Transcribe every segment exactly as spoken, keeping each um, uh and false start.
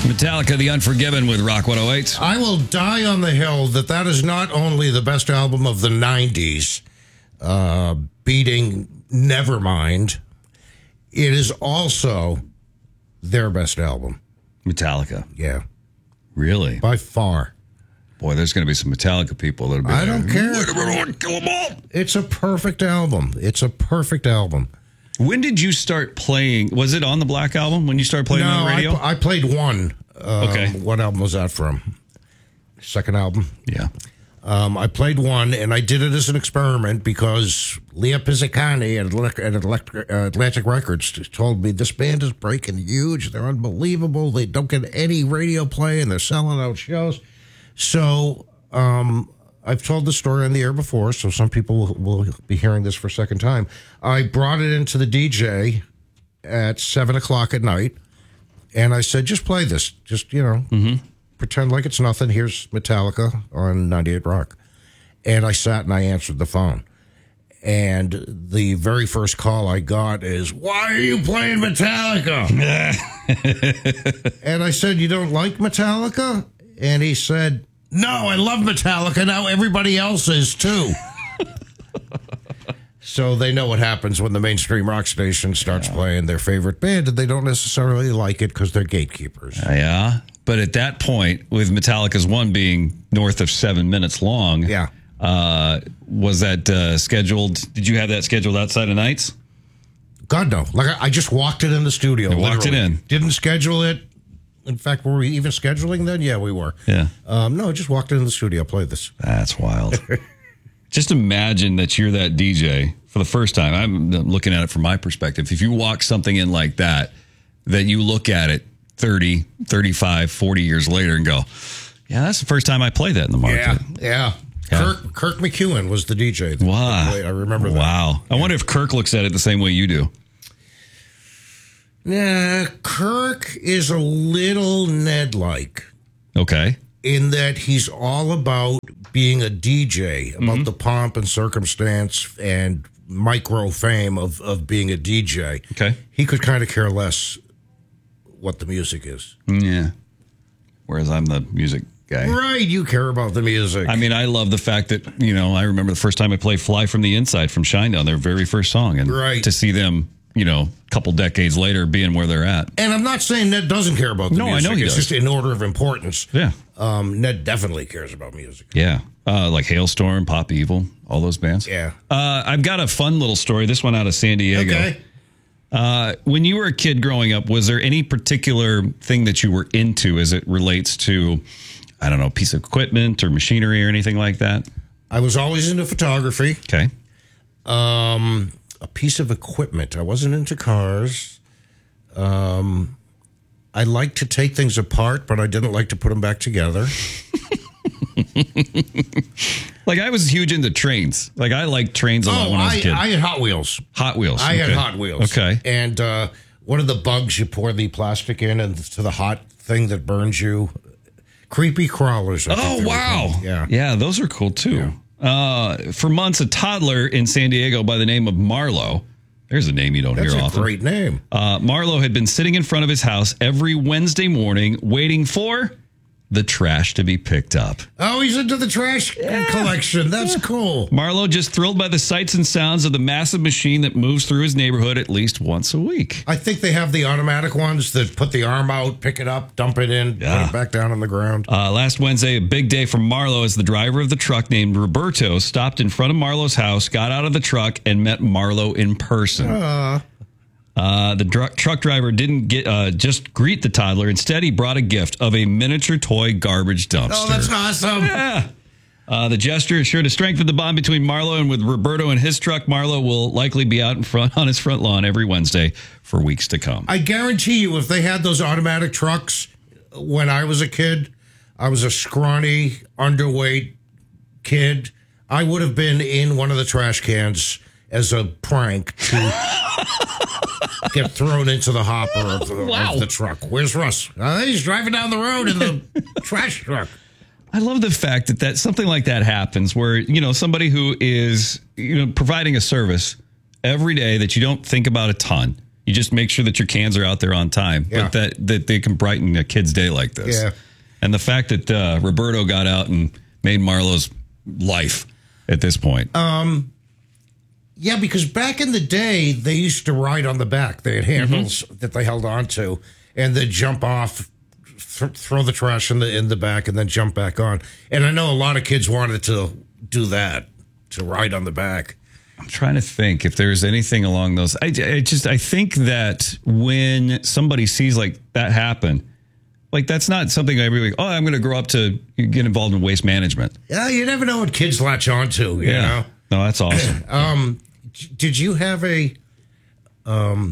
Metallica, The Unforgiven with Rock one oh eight. I will die on the hill that that is not only the best album of the nineties, uh, beating Nevermind, it is also their best album. Metallica. Yeah. Really? By far. Boy, there's going to be some Metallica people that are I don't care. Kill them all. It's a perfect album. It's a perfect album. When did you start playing? Was it on the Black Album when you started playing no, on the radio? I, I played one. Um, okay. What album was that from? Second album? Yeah. Um, I played one, and I did it as an experiment because Leah Pizzicani at, Elect- at Elect- uh, Atlantic Records told me this band is breaking huge. They're unbelievable. They don't get any radio play, and they're selling out shows. So um, I've told the story on the air before, so some people will, will be hearing this for a second time. I brought it into the D J at seven o'clock at night, and I said, just play this. Just, you know, mm-hmm. pretend like it's nothing. Here's Metallica on ninety-eight Rock. And I sat and I answered the phone. And the very first call I got is, why are you playing Metallica? And I said, you don't like Metallica? And he said, no, I love Metallica. Now everybody else is too. So they know what happens when the mainstream rock station starts yeah. playing their favorite band, and they don't necessarily like it because they're gatekeepers. Uh, yeah. But at that point, with Metallica's one being north of seven minutes long, yeah. uh, was that uh, scheduled? Did you have that scheduled outside of nights? God, no. Like I, I just walked it in the studio. You walked it in. Didn't schedule it. In fact, were we even scheduling then? Yeah, we were. Yeah. Um, no, just walked in the studio, played this. That's wild. Just imagine that you're that D J for the first time. I'm looking at it from my perspective. If you walk something in like that, that you look at it thirty, thirty-five, forty years later and go, yeah, that's the first time I played that in the market. Yeah, yeah. yeah. Kirk, Kirk McEwen was the D J. That wow. Played. I remember that. Wow. I yeah. wonder if Kirk looks at it the same way you do. Yeah, Kirk is a little Ned-like. Okay. In that he's all about being a D J, about mm-hmm. the pomp and circumstance and micro fame of, of being a D J. Okay. He could kind of care less what the music is. Yeah. Whereas I'm the music guy. Right, you care about the music. I mean, I love the fact that, you know, I remember the first time I played Fly from the Inside from Shinedown, their very first song. And right. to see them, you know, a couple decades later being where they're at. And I'm not saying Ned doesn't care about the no, music. No, I know he it's does. just in order of importance. Yeah. Um, Ned definitely cares about music. Yeah. Uh, like Hailstorm, Pop Evil, all those bands. Yeah. Uh, I've got a fun little story. This one out of San Diego. Okay. Uh, when you were a kid growing up, was there any particular thing that you were into as it relates to, I don't know, piece of equipment or machinery or anything like that? I was always into photography. Okay. Um, a piece of equipment. I wasn't into cars. Um, I liked to take things apart, but I didn't like to put them back together. Like, I was huge into trains. Like, I liked trains a lot oh, when I was a kid. I had Hot Wheels. Hot Wheels. I okay. had Hot Wheels. Okay. And uh, what are the bugs you pour the plastic in and to the hot thing that burns you? Creepy crawlers. I oh, wow. Yeah. Yeah, those are cool, too. Yeah. Uh, for months, a toddler in San Diego by the name of Marlo. There's a name you don't That's hear a often. Great name. Uh, Marlo had been sitting in front of his house every Wednesday morning waiting for the trash to be picked up. Oh, he's into the trash yeah. collection. That's yeah. cool. Marlo just thrilled by the sights and sounds of the massive machine that moves through his neighborhood at least once a week. I think they have the automatic ones that put the arm out, pick it up, dump it in, yeah. put it back down on the ground. Uh, last Wednesday, a big day for Marlo as the driver of the truck named Roberto stopped in front of Marlo's house, got out of the truck, and met Marlo in person. Uh. Uh, the dr- truck driver didn't get uh, just greet the toddler. Instead, he brought a gift of a miniature toy garbage dumpster. Oh, that's awesome. Yeah. Uh, the gesture is sure to strengthen the bond between Marlo and with Roberto and his truck. Marlo will likely be out in front on his front lawn every Wednesday for weeks to come. I guarantee you, if they had those automatic trucks when I was a kid, I was a scrawny, underweight kid, I would have been in one of the trash cans as a prank to get thrown into the hopper of the, wow. of the truck. Where's Russ? Uh, he's driving down the road in the trash truck. I love the fact that, that something like that happens where, you know, somebody who is, you know, providing a service every day that you don't think about a ton. You just make sure that your cans are out there on time. Yeah. But that, that they can brighten a kid's day like this. Yeah. And the fact that uh, Roberto got out and made Marlo's life at this point. Um, yeah, because back in the day, they used to ride on the back. They had handles mm-hmm. that they held on to, and they'd jump off, th- throw the trash in the in the back, and then jump back on. And I know a lot of kids wanted to do that, to ride on the back. I'm trying to think if there's anything along those. I, I just I think that when somebody sees like that happen, like that's not something I really. Oh, I'm going to grow up to get involved in waste management. Yeah, you never know what kids latch onto. You yeah. know. No, that's awesome. um, did you have a? Um,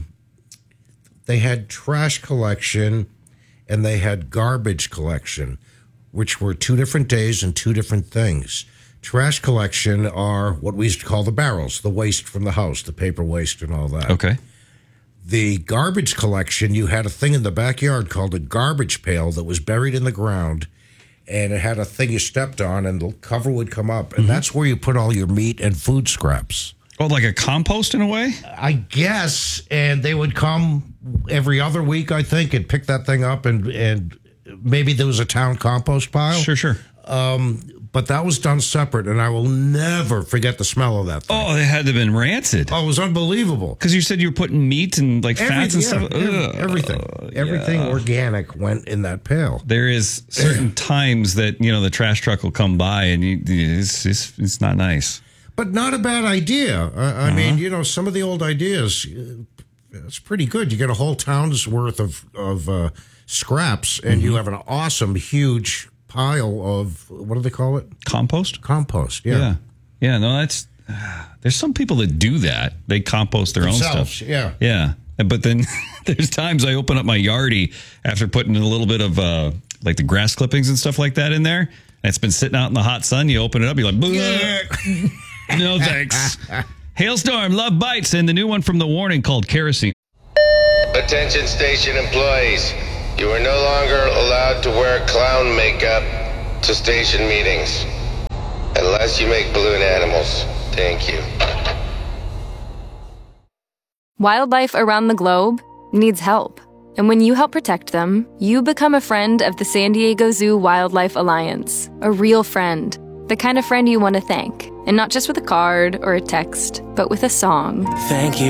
they had trash collection, and they had garbage collection, which were two different days and two different things. Trash collection are what we used to call the barrels, the waste from the house, the paper waste and all that. Okay. The garbage collection, you had a thing in the backyard called a garbage pail that was buried in the ground, and it had a thing you stepped on, and the cover would come up, and mm-hmm. that's where you put all your meat and food scraps. Oh, like a compost in a way? I guess, and they would come every other week, I think, and pick that thing up, and, and maybe there was a town compost pile. Sure, sure. Um, but that was done separate, and I will never forget the smell of that thing. Oh, they had to have been rancid. Oh, it was unbelievable. Because you said you were putting meat and like fats and yeah, stuff. Every, everything. Uh, everything yeah. organic went in that pail. There is certain times that, you know, the trash truck will come by and you, it's, it's, it's not nice. But not a bad idea. I, I uh-huh. mean, you know, some of the old ideas, it's pretty good. You get a whole town's worth of, of uh, scraps, and mm-hmm. you have an awesome, huge pile of, what do they call it? Compost? Compost, yeah. Yeah, yeah no, that's, uh, there's some people that do that. They compost their Themselves, own stuff. Yeah. Yeah. But then there's times I open up my yardie after putting a little bit of uh, like the grass clippings and stuff like that in there. And it's been sitting out in the hot sun. You open it up, you're like, yeah. No thanks. Hailstorm, Love Bites, and the new one from The Warning called Kerosene. Attention station employees. You are no longer allowed to wear clown makeup to station meetings. Unless you make balloon animals. Thank you. Wildlife around the globe needs help. And when you help protect them, you become a friend of the San Diego Zoo Wildlife Alliance. A real friend. The kind of friend you want to thank. And not just with a card or a text, but with a song. Thank you